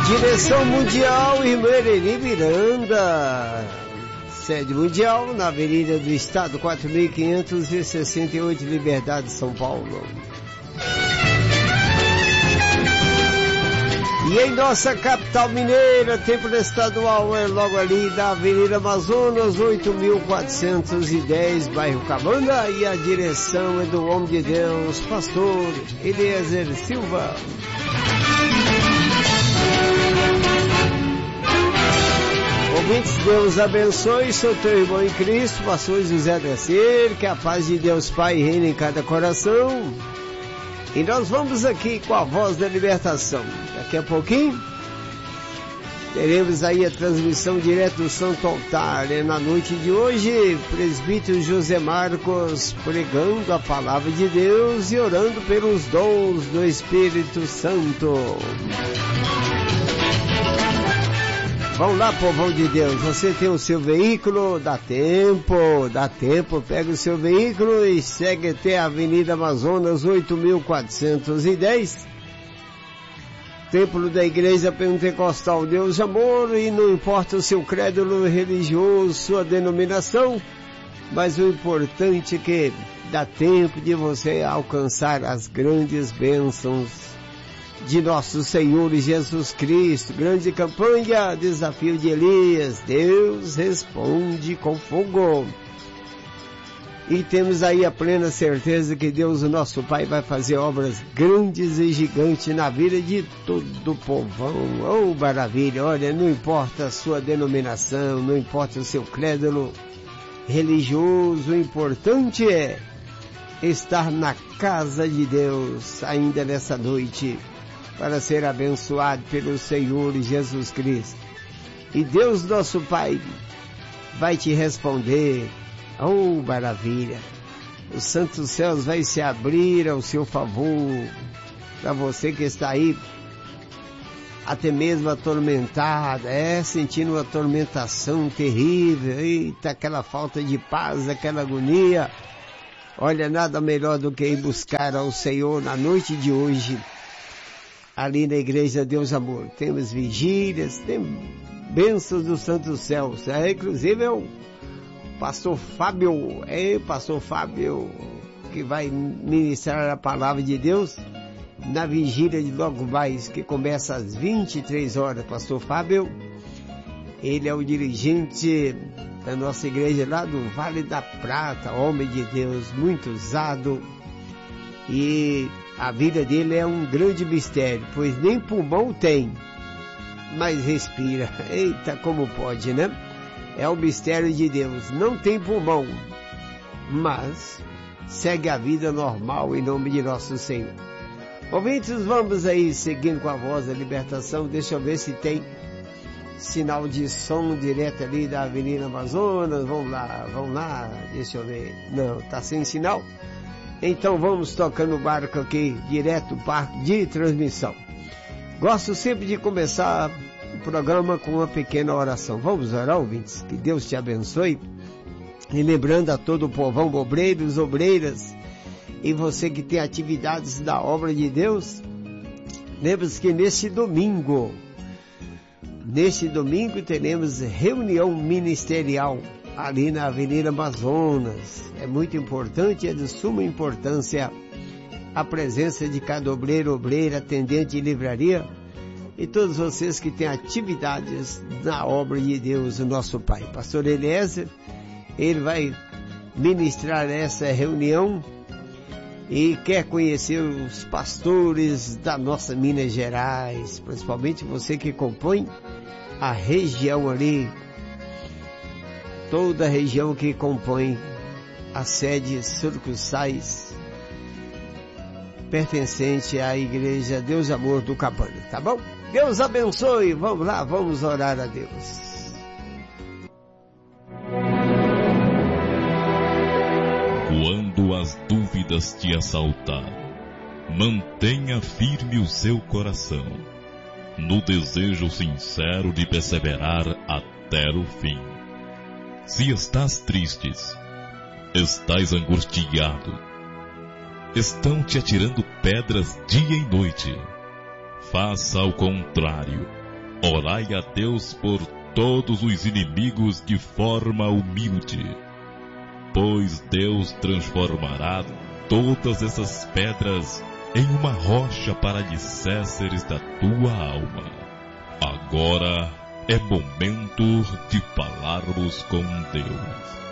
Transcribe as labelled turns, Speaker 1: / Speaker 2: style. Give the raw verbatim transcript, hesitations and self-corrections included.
Speaker 1: Direção Mundial, irmã Ereni Miranda. Sede mundial na Avenida do Estado, quatro mil quinhentos e sessenta e oito, Liberdade, São Paulo. E em nossa capital mineira, Templo Estadual é logo ali da Avenida Amazonas, oito mil quatrocentos e dez, bairro Cabana. E a direção é do homem de Deus, pastor Eliezer Silva. Ouvintes, Deus abençoe, sou teu irmão em Cristo, pastor José da Ser, que a paz de Deus Pai reina em cada coração. E nós vamos aqui com a voz da libertação. Daqui a pouquinho teremos aí a transmissão direto do Santo Altar. É na noite de hoje, presbítero José Marcos pregando a palavra de Deus e orando pelos dons do Espírito Santo. Vamos lá, povão de Deus, você tem o seu veículo, dá tempo, dá tempo, pega o seu veículo e segue até a Avenida Amazonas, oito mil quatrocentos e dez, Templo da Igreja Pentecostal Deus de Amor, e não importa o seu credo religioso, sua denominação, mas o importante é que dá tempo de você alcançar as grandes bênçãos de nosso Senhor Jesus Cristo. Grande campanha, desafio de Elias, Deus responde com fogo. E temos aí a plena certeza que Deus, o nosso Pai, vai fazer obras grandes e gigantes na vida de todo o povão. Oh, maravilha! Olha, não importa a sua denominação, não importa o seu credo religioso, o importante é estar na casa de Deus ainda nessa noite, para ser abençoado pelo Senhor Jesus Cristo. E Deus, nosso Pai, vai te responder. Oh, maravilha! Os santos céus vai se abrir ao seu favor, para você que está aí, até mesmo atormentada, é, sentindo uma atormentação terrível, eita, aquela falta de paz, aquela agonia. Olha, nada melhor do que ir buscar ao Senhor na noite de hoje, ali na Igreja Deus Amor. Temos vigílias, temos bênçãos dos santos céus. É, inclusive é o pastor Fábio, é o pastor Fábio que vai ministrar a palavra de Deus na vigília de logo mais, que começa às vinte e três horas. Pastor Fábio, ele é o dirigente da nossa igreja lá do Vale da Prata, homem de Deus, muito usado, e a vida dele é um grande mistério, pois nem pulmão tem, mas respira. Eita, como pode, né? É o mistério de Deus. Não tem pulmão, mas segue a vida normal em nome de nosso Senhor. Ouvintes, vamos aí seguindo com a voz da libertação. Deixa eu ver se tem sinal de som direto ali da Avenida Amazonas. Vamos lá, vamos lá, deixa eu ver. Não, tá sem sinal? Então vamos tocando o barco aqui, direto do parque de transmissão. Gosto sempre de começar o programa com uma pequena oração. Vamos orar, ouvintes? Que Deus te abençoe. E lembrando a todo o povão, obreiros, obreiras, e você que tem atividades da obra de Deus, lembre-se que neste domingo, neste domingo teremos reunião ministerial ali na Avenida Amazonas. É muito importante, é de suma importância a presença de cada obreiro, obreira, atendente de livraria e todos vocês que têm atividades na obra de Deus, o nosso Pai. Pastor Eliezer, ele vai ministrar essa reunião e quer conhecer os pastores da nossa Minas Gerais, principalmente você que compõe a região ali, toda a região que compõe a sede sucursais pertencente à Igreja Deus Amor do Cabana, tá bom? Deus abençoe, vamos lá, vamos orar a Deus.
Speaker 2: Quando as dúvidas te assaltar, mantenha firme o seu coração, no desejo sincero de perseverar até o fim. Se estás tristes, estás angustiado, estão te atirando pedras dia e noite, faça ao contrário, Orai a Deus por todos os inimigos de forma humilde, pois Deus transformará todas essas pedras em uma rocha para alicerces da tua alma. Agora é momento de falarmos com Deus.